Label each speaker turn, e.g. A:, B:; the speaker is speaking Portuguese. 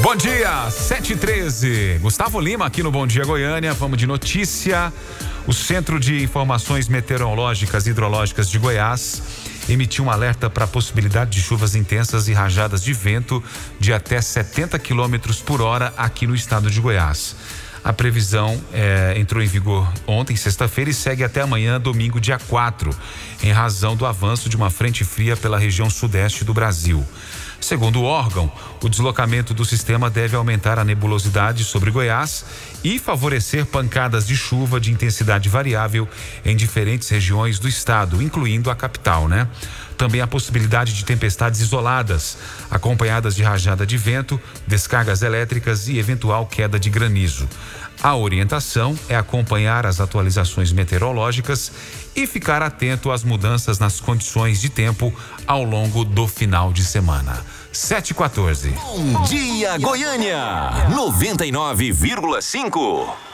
A: Bom dia, 7h13. Gustavo Lima aqui no Bom Dia Goiânia. Vamos de notícia. O Centro de Informações Meteorológicas e Hidrológicas de Goiás emitiu um alerta para a possibilidade de chuvas intensas e rajadas de vento de até 70 km por hora aqui no estado de Goiás. A previsão entrou em vigor ontem, sexta-feira, e segue até amanhã, domingo, dia 4, em razão do avanço de uma frente fria pela região sudeste do Brasil. Segundo o órgão, o deslocamento do sistema deve aumentar a nebulosidade sobre Goiás e favorecer pancadas de chuva de intensidade variável em diferentes regiões do estado, incluindo a capital, né? Também a possibilidade de tempestades isoladas, acompanhadas de rajada de vento, descargas elétricas e eventual queda de granizo. A orientação é acompanhar as atualizações meteorológicas e ficar atento às mudanças nas condições de tempo ao longo do final de semana. 7h14.
B: Bom dia, Goiânia! 99,5.